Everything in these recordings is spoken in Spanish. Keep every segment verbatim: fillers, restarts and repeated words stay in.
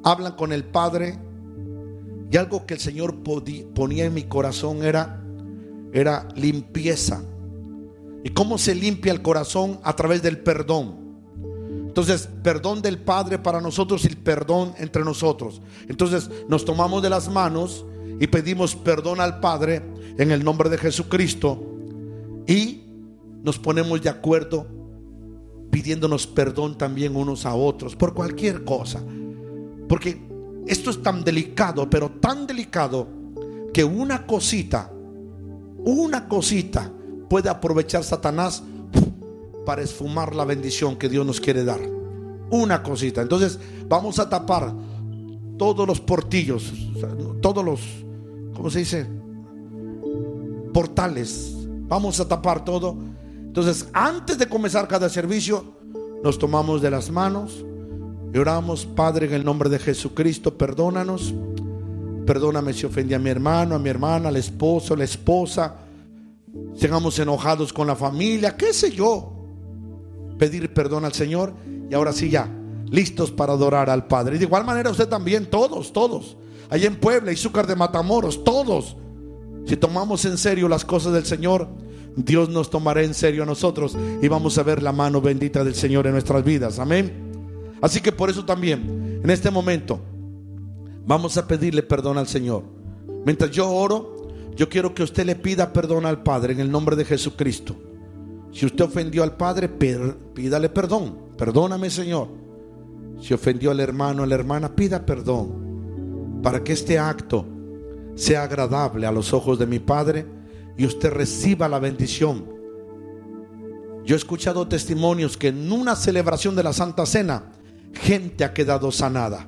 hablan con el Padre, y algo que el Señor ponía en mi corazón era, era limpieza. ¿Y cómo se limpia el corazón? A través del perdón. Entonces, perdón del Padre para nosotros y el perdón entre nosotros. Entonces nos tomamos de las manos y pedimos perdón al Padre en el nombre de Jesucristo, y nos ponemos de acuerdo pidiéndonos perdón también unos a otros por cualquier cosa. Porque esto es tan delicado, pero tan delicado, que una cosita, una cosita puede aprovechar Satanás para esfumar la bendición que Dios nos quiere dar. Una cosita. Entonces vamos a tapar todos los portillos, todos los, ¿cómo se dice? Portales. Vamos a tapar todo. Entonces, antes de comenzar cada servicio, nos tomamos de las manos y oramos: Padre, en el nombre de Jesucristo, perdónanos. Perdóname si ofendí a mi hermano, a mi hermana, al esposo, a la esposa, llegamos enojados con la familia, qué sé yo. Pedir perdón al Señor, y ahora sí, ya listos para adorar al Padre. Y de igual manera usted también, todos, todos, allá en Puebla, Izúcar de Matamoros, todos. Si tomamos en serio las cosas del Señor, Dios nos tomará en serio a nosotros, y vamos a ver la mano bendita del Señor en nuestras vidas. Amén. Así que por eso también, en este momento, vamos a pedirle perdón al Señor. Mientras yo oro, yo quiero que usted le pida perdón al Padre en el nombre de Jesucristo. Si usted ofendió al Padre, pídale perdón. Perdóname, Señor. Si ofendió al hermano, a la hermana, pida perdón, para que este acto sea agradable a los ojos de mi Padre y usted reciba la bendición. Yo he escuchado testimonios que en una celebración de la Santa Cena, gente ha quedado sanada.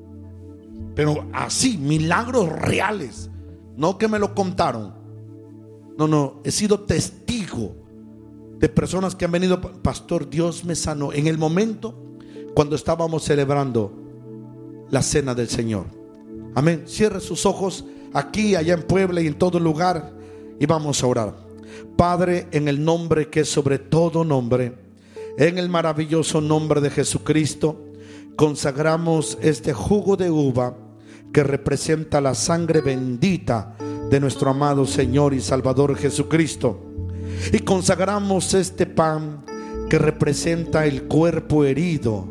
Pero así, milagros reales. No que me lo contaron. No, no, he sido testigo de personas que han venido: pastor, Dios me sanó en el momento cuando estábamos celebrando la cena del Señor. Amén. Cierre sus ojos aquí, allá en Puebla y en todo lugar, y vamos a orar. Padre, en el nombre que es sobre todo nombre, en el maravilloso nombre de Jesucristo, consagramos este jugo de uva que representa la sangre bendita de nuestro amado Señor y Salvador Jesucristo. Y consagramos este pan que representa el cuerpo herido,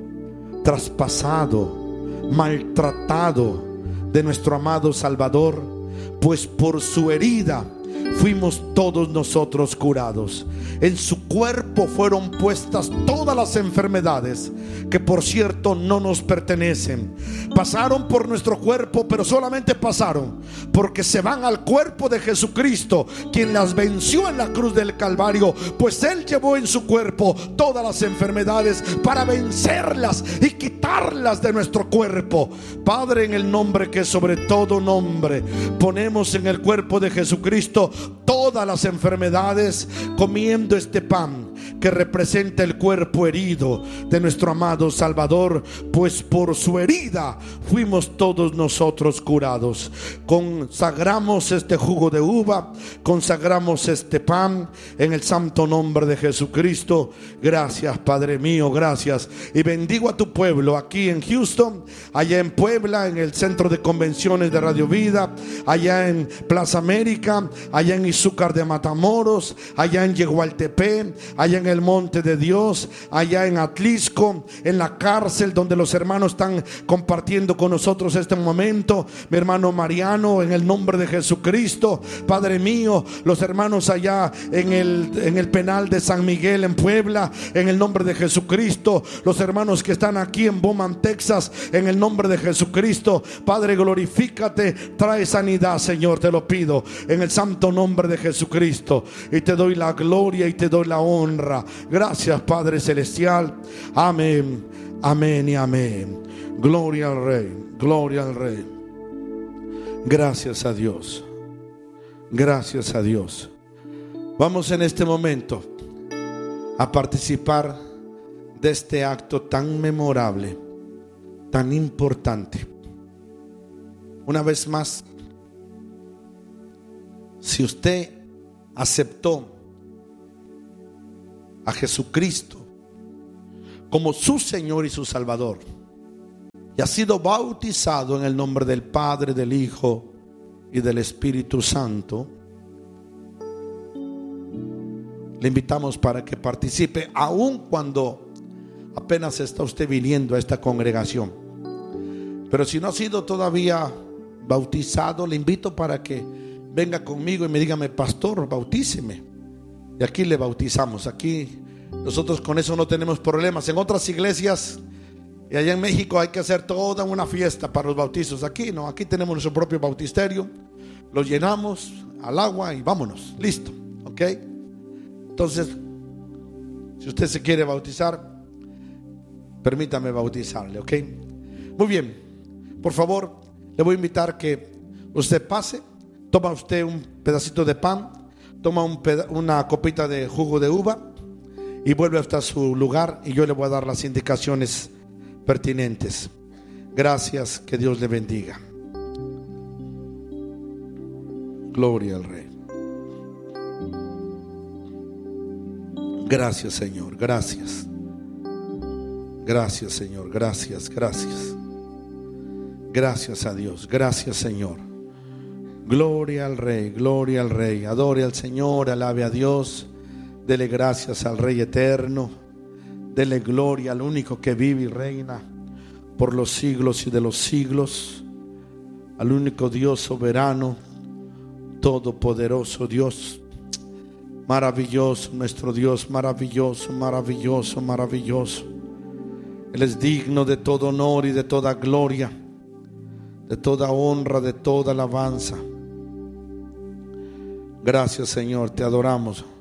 traspasado, maltratado de nuestro amado Salvador, pues por su herida fuimos todos nosotros curados. En su cuerpo fueron puestas todas las enfermedades, que por cierto no nos pertenecen. Pasaron por nuestro cuerpo, pero solamente pasaron porque se van al cuerpo de Jesucristo, quien las venció en la cruz del Calvario, pues Él llevó en su cuerpo todas las enfermedades para vencerlas y quitarlas de nuestro cuerpo. Padre, en el nombre que es sobre todo nombre, ponemos en el cuerpo de Jesucristo todas las enfermedades, comiendo este pan que representa el cuerpo herido de nuestro amado Salvador, pues por su herida fuimos todos nosotros curados. Consagramos este jugo de uva, consagramos este pan en el santo nombre de Jesucristo. Gracias, Padre mío, gracias. Y bendigo a tu pueblo aquí en Houston, allá en Puebla, en el centro de convenciones de Radio Vida, allá en Plaza América, allá en Izúcar de Matamoros, allá en Yegualtepec, allá en el Monte de Dios, allá en Atlisco, en la cárcel donde los hermanos están compartiendo con nosotros este momento. Mi hermano Mariano, en el nombre de Jesucristo, Padre mío, los hermanos allá en el, en el penal de San Miguel en Puebla, en el nombre de Jesucristo, los hermanos que están aquí en Bowman, Texas, en el nombre de Jesucristo. Padre, glorifícate, trae sanidad, Señor, te lo pido en el santo nombre de Jesucristo, y te doy la gloria y te doy la honra. Gracias, Padre celestial. Amén, amén y amén. Gloria al Rey, gloria al Rey. Gracias a Dios, gracias a Dios. Vamos en este momento a participar de este acto tan memorable, tan importante. Una vez más, si usted aceptó a Jesucristo como su Señor y su Salvador, y y ha sido bautizado en el nombre del Padre, del Hijo y del Espíritu Santo, le invitamos para que participe, aun cuando apenas está usted viniendo a esta congregación. Pero si no ha sido todavía bautizado, le invito para que venga conmigo y me diga: pastor, bautíceme. Y aquí le bautizamos. Aquí nosotros con eso no tenemos problemas. En otras iglesias y allá en México hay que hacer toda una fiesta para los bautizos. Aquí no, aquí tenemos nuestro propio bautisterio, lo llenamos al agua y vámonos, listo, ¿ok? Entonces, si usted se quiere bautizar, permítame bautizarle, ¿ok? Muy bien, por favor, le voy a invitar que usted pase, toma usted un pedacito de pan, toma un peda- una copita de jugo de uva y vuelve hasta su lugar, y yo le voy a dar las indicaciones pertinentes. Gracias, que Dios le bendiga. Gloria al Rey. Gracias, Señor, gracias. Gracias, Señor, gracias, gracias. Gracias a Dios, gracias, Señor. Gloria al Rey, gloria al Rey. Adore al Señor, alabe a Dios. Dele gracias al Rey eterno. Dele gloria al único que vive y reina por los siglos y de los siglos. Al único Dios soberano, todopoderoso Dios. Maravilloso nuestro Dios, maravilloso, maravilloso, maravilloso. Él es digno de todo honor y de toda gloria, de toda honra, de toda alabanza. Gracias, Señor, te adoramos.